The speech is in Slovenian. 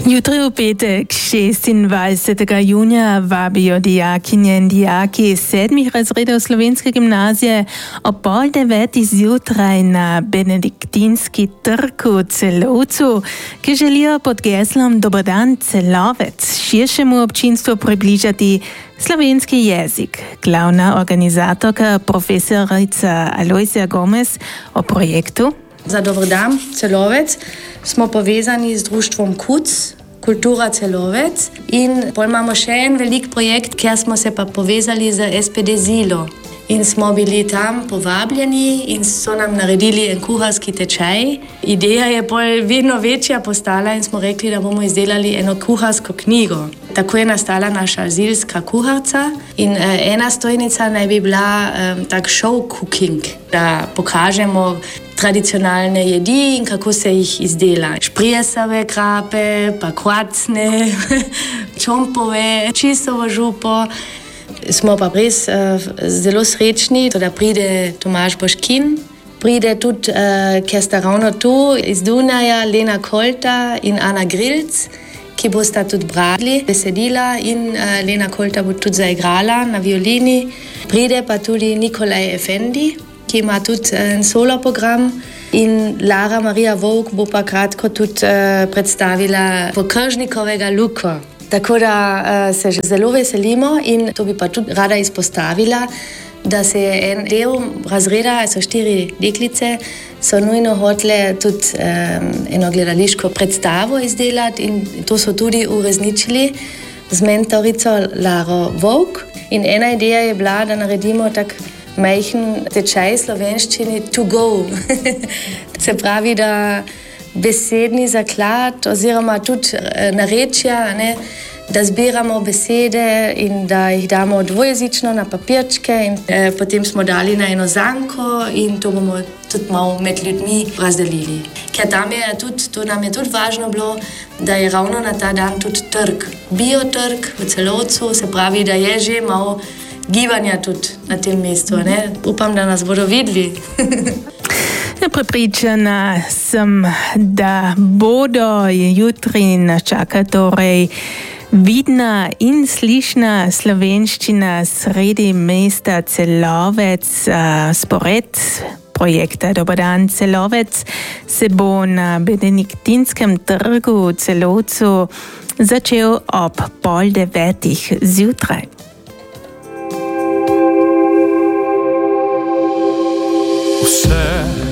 Jutri v petek, 26. junija, vabijo dijakinje in dijaki 7. razredov Slovenske gimnazije ob 8:30 zjutraj na Benediktinski trg v Celovcu, ki želijo pod geslom Dober dan Celovec širšemu občinstvu približati slovenski jezik. Glavna organizatorka profesorica Alojzija Gomez o projektu. Za Dober dan Celovec smo povezani z društvom KUC, Kultura Celovec, in pol imamo še en velik projekt, kjer smo se pa povezali z SPD Zilo. In smo bili tam povabljeni in so nam naredili en kuharski tečaj. Ideja je pol vedno večja postala in smo rekli, da bomo izdelali eno kuharsko knjigo. Tako je nastala naša azilska kuharca in ena stojnica naj bi bila tak show cooking, da pokažemo tradicionalne jedi in kako se jih izdela. Šprijesave krape, pa kvacne, čompove, čistovo župo. Smo pa res zelo srečni, da pride Tomaž Boškin, pride tudi, ker sta ravno tu iz Dunaja, Lena Kolta in Ana Grilc, ki bosta tudi brali besedila in Lena Kolta bo tudi zaigrala na violini. Pride pa tudi Nikolaj Efendi, ki ima tudi en solo program, in Lara Marija Vovk bo pa kratko tudi predstavila Pokršnikovega Luko. Tako da se že zelo veselimo in to bi pa tudi rada izpostavila, da se je en del razreda, so 4 deklice, so nujno hotele tudi eno gledališko predstavo izdelati in to so tudi uresničili z mentorico Laro Vovk. In ena ideja je bila, da naredimo tak majhen tečaj slovenščini to go. Se pravi, da besedni zaklad oziroma tudi narečja, ne, da zbiramo besede in da jih damo dvojezično na papirčke in potem smo dali na eno zanko in to bomo tudi malo med ljudmi razdelili. Ker tam je tudi, to nam je tudi važno bilo, da je ravno na ta dan tudi trg, biotrg v Celovcu, se pravi, da je že malo gibanja tudi na tem mestu, ne. Upam, da nas bodo videli. Prepričana sem, da bodo jutri nas čaka torej vidna in slišna slovenščina sredi mesta Celovec. Spored projekta Dober dan Celovec se bo na Benediktinskem trgu v Celovcu začel ob 8:30 zjutraj. Vse